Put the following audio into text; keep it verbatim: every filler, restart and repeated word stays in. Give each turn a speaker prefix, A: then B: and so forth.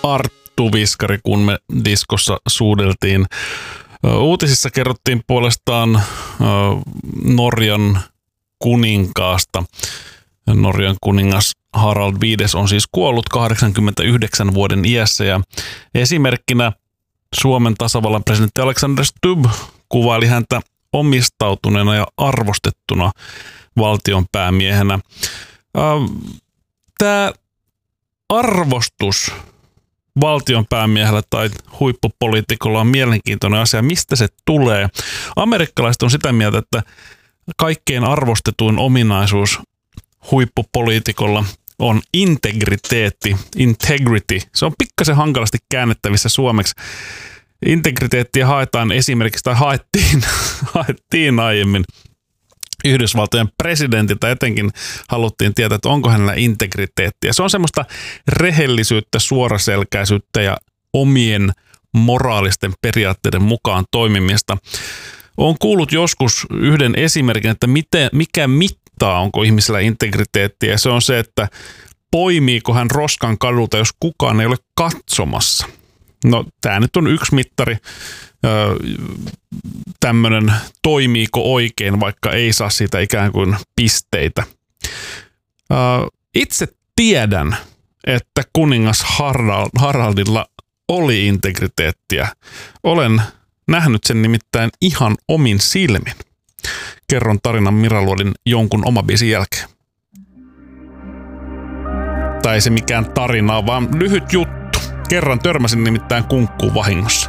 A: Arttu-viskari, kun me diskossa suudeltiin. Uutisissa kerrottiin puolestaan Norjan kuninkaasta. Norjan kuningas Harald viides on siis kuollut kahdeksankymmentäyhdeksän vuoden iässä ja esimerkkinä Suomen tasavallan presidentti Alexander Stubb kuvaili häntä omistautuneena ja arvostettuna valtionpäämiehenä. Tämä arvostus valtionpäämiehellä tai huippupoliitikolla on mielenkiintoinen asia. Mistä se tulee? Amerikkalaiset on sitä mieltä, että kaikkein arvostetuin ominaisuus huippupoliitikolla on integriteetti, integrity. Se on pikkasen hankalasti käännettävissä suomeksi. Integriteettiä haetaan esimerkiksi, tai haettiin, haettiin aiemmin Yhdysvaltojen presidentiltä, etenkin haluttiin tietää, että onko hänellä integriteettiä. Se on semmoista rehellisyyttä, suoraselkäisyyttä ja omien moraalisten periaatteiden mukaan toimimista. Olen kuullut joskus yhden esimerkin, että miten, mikä mittaa, onko ihmisellä integriteettiä. Se on se, että poimiiko hän roskan kadulta, jos kukaan ei ole katsomassa. No, tämä nyt on yksi mittari, tämmöinen toimiiko oikein, vaikka ei saa siitä ikään kuin pisteitä. Itse tiedän, että kuningas Harald, Haraldilla oli integriteettiä. Olen nähnyt sen nimittäin ihan omin silmin. Kerron tarinan Mira Luodin jonkun oma biisin jälkeen. Tai ei se mikään tarina, vaan lyhyt juttu. Kerran törmäsin nimittäin kunkkuun vahingossa.